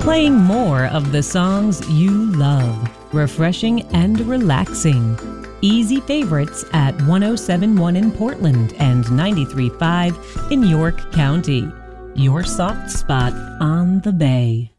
Playing more of the songs you love. Refreshing and relaxing. Easy favorites at 107.1 in Portland and 93.5 in York County. Your soft spot on the Bay.